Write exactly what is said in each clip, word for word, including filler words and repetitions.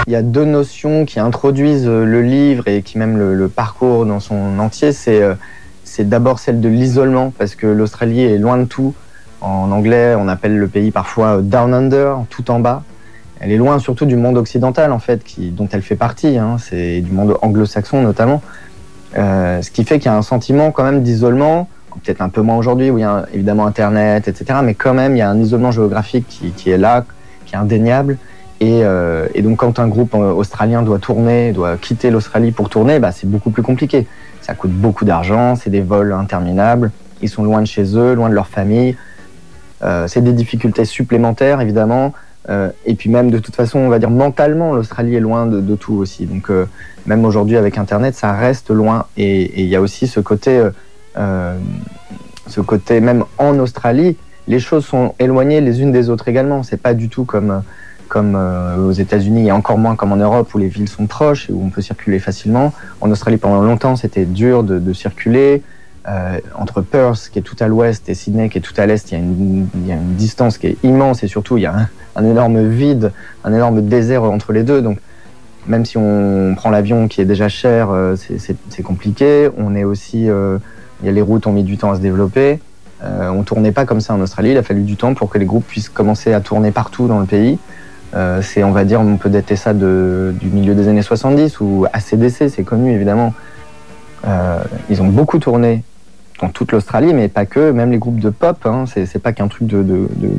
Il y a deux notions qui introduisent le livre et qui même le, le parcours dans son entier. C'est, euh, c'est d'abord celle de l'isolement, parce que l'Australie est loin de tout. En anglais, on appelle le pays parfois Down Under, tout en bas. Elle est loin surtout du monde occidental, en fait, qui, dont elle fait partie. Hein, c'est du monde anglo-saxon notamment. Euh, ce qui fait qu'il y a un sentiment quand même d'isolement, peut-être un peu moins aujourd'hui, où il y a évidemment Internet, et cetera. Mais quand même, il y a un isolement géographique qui, qui est là, qui est indéniable. Et, euh, et donc, quand un groupe australien doit tourner, doit quitter l'Australie pour tourner, bah, c'est beaucoup plus compliqué. Ça coûte beaucoup d'argent, c'est des vols interminables. Ils sont loin de chez eux, loin de leur famille. Euh, c'est des difficultés supplémentaires, évidemment. Euh, et puis même, de toute façon, on va dire mentalement, l'Australie est loin de, de tout aussi. Donc, euh, même aujourd'hui, avec Internet, ça reste loin. Et il y a aussi ce côté, euh, euh, ce côté, même en Australie, les choses sont éloignées les unes des autres également. C'est pas du tout comme, comme euh, aux États-Unis, et encore moins comme en Europe, où les villes sont proches et où on peut circuler facilement. En Australie, pendant longtemps, c'était dur de, de circuler. Euh, entre Perth, qui est tout à l'ouest, et Sydney, qui est tout à l'est, il y a une, il y a une distance qui est immense, et surtout, il y a un, un énorme vide, un énorme désert entre les deux. Donc, même si on prend l'avion qui est déjà cher, euh, c'est, c'est, c'est compliqué. On est aussi, euh, il y a les routes ont mis du temps à se développer. Euh, on tournait pas comme ça en Australie. Il a fallu du temps pour que les groupes puissent commencer à tourner partout dans le pays. Euh, c'est, on va dire, on peut dater ça de, du milieu des années soixante-dix, ou A C D C, c'est connu évidemment. Euh, ils ont beaucoup tourné dans toute l'Australie, mais pas que, même les groupes de pop, hein, c'est, c'est pas qu'un truc de, de, de,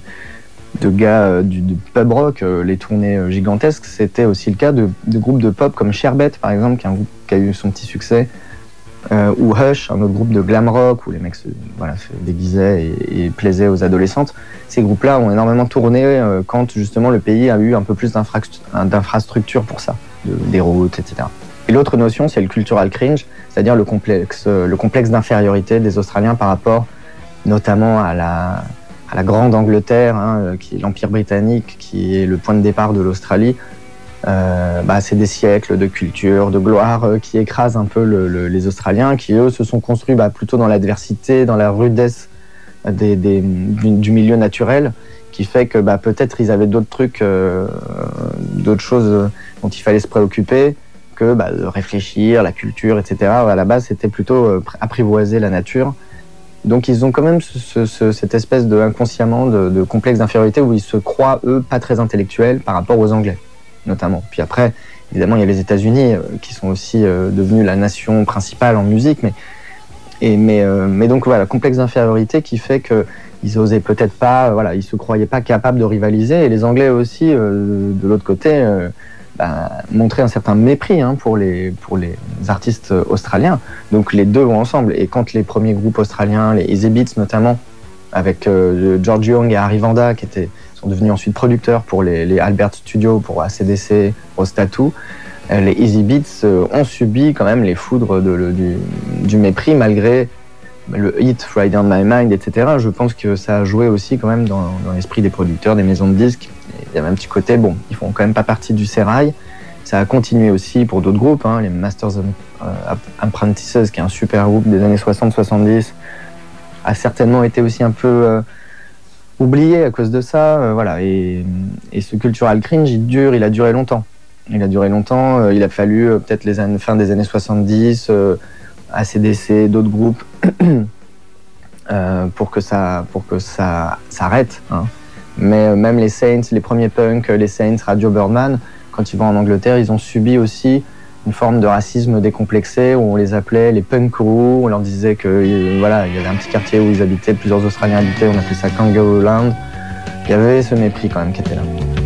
de gars euh, du de pub rock, euh, les tournées euh, gigantesques, c'était aussi le cas de, de groupes de pop comme Sherbet, par exemple, qui est un groupe qui a eu son petit succès, euh, ou Hush, un autre groupe de glam rock, où les mecs se, voilà, se déguisaient et, et plaisaient aux adolescentes. Ces groupes-là ont énormément tourné euh, quand justement le pays a eu un peu plus d'infra- d'infrastructures pour ça, de, des routes, et cetera. Et l'autre notion, c'est le cultural cringe, c'est-à-dire le complexe, le complexe d'infériorité des Australiens par rapport notamment à la, à la grande Angleterre, hein, qui est l'Empire britannique, qui est le point de départ de l'Australie. Euh, bah, c'est des siècles de culture, de gloire euh, qui écrasent un peu le, le, les Australiens, qui eux se sont construits bah, plutôt dans l'adversité, dans la rudesse des, des, du, du milieu naturel, qui fait que bah, peut-être ils avaient d'autres trucs, euh, d'autres choses dont il fallait se préoccuper, que bah, de réfléchir, la culture, et cetera. À la base, c'était plutôt euh, apprivoiser la nature. Donc, ils ont quand même ce, ce, cette espèce de inconsciemment de, de complexe d'infériorité où ils se croient, eux, pas très intellectuels par rapport aux Anglais, notamment. Puis après, évidemment, il y a les États-Unis euh, qui sont aussi euh, devenus la nation principale en musique. Mais, et, mais, euh, mais donc, voilà, complexe d'infériorité qui fait qu'ils osaient peut-être pas, voilà, ils se croyaient pas capables de rivaliser. Et les Anglais aussi, euh, de l'autre côté, euh, bah, montrer un certain mépris hein, pour, les, pour les artistes australiens. Donc les deux vont ensemble. Et quand les premiers groupes australiens, les Easy Beats notamment, avec euh, George Young et Harry Vanda, qui étaient, sont devenus ensuite producteurs pour les, les Albert Studios, pour A C D C, Rose Tattoo, euh, les Easy Beats euh, ont subi quand même les foudres de, le, du, du mépris, malgré le hit Friday on My Mind, et cetera. Je pense que ça a joué aussi quand même dans, dans l'esprit des producteurs, des maisons de disques. Il y avait un petit côté, bon, ils font quand même pas partie du sérail. Ça a continué aussi pour d'autres groupes, hein, les Masters of euh, Apprentices, qui est un super groupe des années soixante soixante-dix, a certainement été aussi un peu euh, oublié à cause de ça. Euh, voilà. et, et ce cultural cringe, il dure, il a duré longtemps. Il a duré longtemps, euh, il a fallu euh, peut-être les années, fin des années soixante-dix, euh, A C D C, d'autres groupes, euh, pour que ça, pour que ça s'arrête. Hein. Mais même les Saints, les premiers punks, les Saints, Radio Birdman, quand ils vont en Angleterre, ils ont subi aussi une forme de racisme décomplexé où on les appelait les punkaroos, on leur disait que euh, voilà, il y avait un petit quartier où ils habitaient, plusieurs Australiens habitaient, on appelait ça Kangaroo Land. Il y avait ce mépris quand même qui était là.